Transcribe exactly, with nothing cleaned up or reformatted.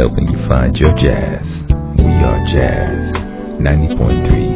helping you find your jazz. We are Jazz ninety point three